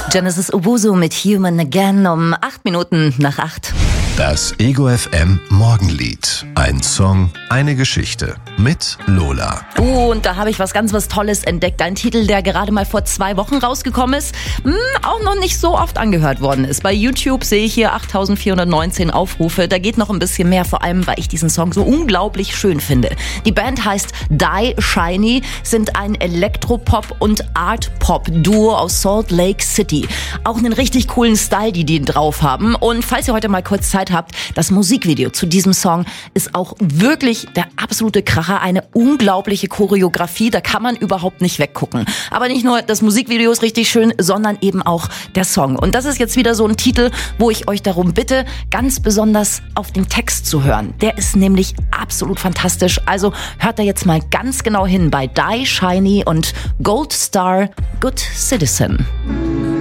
Genesis Owusu mit Human Again um 8 Minuten nach 8. Das Ego FM Morgenlied. Ein Song, eine Geschichte mit Lola. Und da habe ich was Tolles entdeckt. Ein Titel, der gerade mal vor 2 Wochen rausgekommen ist, auch noch nicht so oft angehört worden ist. Bei YouTube sehe ich hier 8.419 Aufrufe. Da geht noch ein bisschen mehr, vor allem, weil ich diesen Song so unglaublich schön finde. Die Band heißt Die Shiny, sind ein Elektropop- und Art-Pop-Duo aus Salt Lake City. Auch einen richtig coolen Style, die drauf haben. Und falls ihr heute mal kurz Zeit habt, das Musikvideo zu diesem Song ist auch wirklich der absolute Kracher, eine unglaubliche Choreografie, da kann man überhaupt nicht weggucken. Aber nicht nur das Musikvideo ist richtig schön, sondern eben auch der Song. Und das ist jetzt wieder so ein Titel, wo ich euch darum bitte, ganz besonders auf den Text zu hören. Der ist nämlich absolut fantastisch. Also hört da jetzt mal ganz genau hin bei Die Shiny und Gold Star, Good Citizen.